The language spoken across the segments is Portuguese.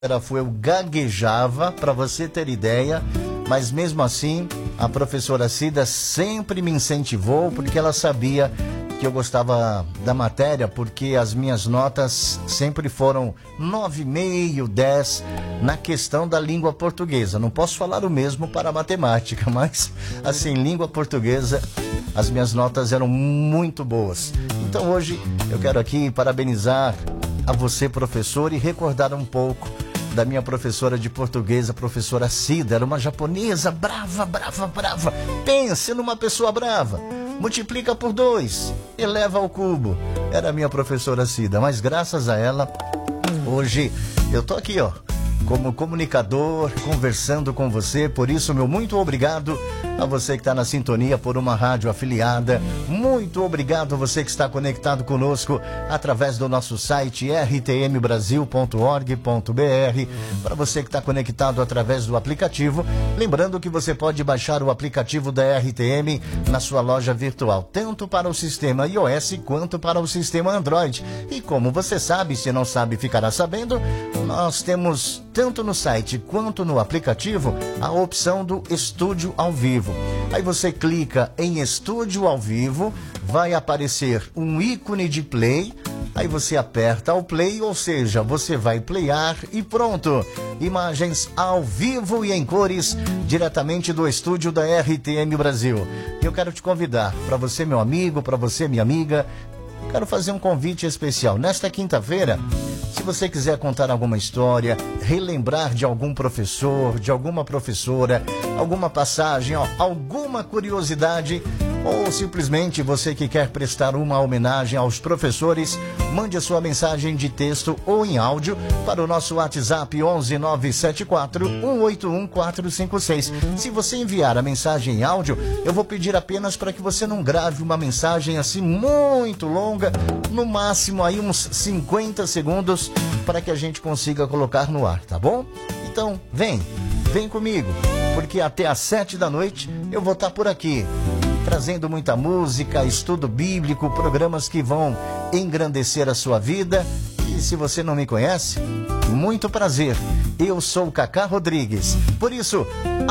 Eu gaguejava, para você ter ideia, mas mesmo assim a professora Cida sempre me incentivou, porque ela sabia que eu gostava da matéria, porque as minhas notas sempre foram 9,5, 10 na questão da língua portuguesa. Não posso falar o mesmo para a matemática, mas assim, língua portuguesa, as minhas notas eram muito boas. Então hoje eu quero aqui parabenizar a você, professor, e recordar um pouco da minha professora de português, a professora Cida. Era uma japonesa brava. Pense numa pessoa brava. Multiplica por 2, eleva ao cubo. Era a minha professora Cida, mas graças a ela, hoje eu tô aqui, como comunicador, conversando com você. Por isso, meu muito obrigado a você que está na sintonia por uma rádio afiliada. Muito obrigado a você que está conectado conosco através do nosso site rtmbrasil.org.br. Para você que está conectado através do aplicativo, lembrando que você pode baixar o aplicativo da RTM na sua loja virtual, tanto para o sistema iOS quanto para o sistema Android. E como você sabe, se não sabe, ficará sabendo, nós temos tanto no site quanto no aplicativo a opção do Estúdio ao Vivo. Aí você clica em Estúdio ao Vivo, vai aparecer um ícone de play, aí você aperta o play, ou seja, você vai playar e pronto. Imagens ao vivo e em cores, diretamente do estúdio da RTM Brasil. Eu quero te convidar, para você, meu amigo, para você, minha amiga, quero fazer um convite especial. Nesta quinta-feira, se você quiser contar alguma história, relembrar de algum professor, de alguma professora, alguma passagem, alguma curiosidade, ou simplesmente você que quer prestar uma homenagem aos professores, mande a sua mensagem de texto ou em áudio para o nosso WhatsApp 11 974 181 456. Se você enviar a mensagem em áudio, eu vou pedir apenas para que você não grave uma mensagem assim muito longa, no máximo aí uns 50 segundos, para que a gente consiga colocar no ar, tá bom? Então, vem comigo, porque até às 7 da noite eu vou estar por aqui, trazendo muita música, estudo bíblico, programas que vão engrandecer a sua vida. E se você não me conhece, muito prazer, eu sou o Cacá Rodrigues. Por isso,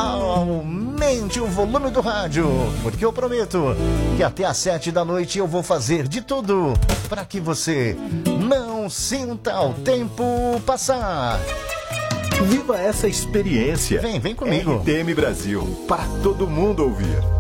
aumente o volume do rádio, porque eu prometo que até às 7 da noite eu vou fazer de tudo para que você não sinta o tempo passar. Viva essa experiência. Vem comigo. RTM Brasil, para todo mundo ouvir.